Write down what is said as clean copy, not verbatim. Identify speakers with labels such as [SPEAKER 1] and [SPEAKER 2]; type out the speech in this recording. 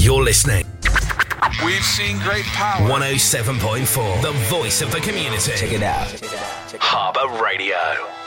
[SPEAKER 1] You're listening.
[SPEAKER 2] We've seen great power.
[SPEAKER 1] 107.4, the voice of the community.
[SPEAKER 3] Check it out.
[SPEAKER 1] Harbour Radio.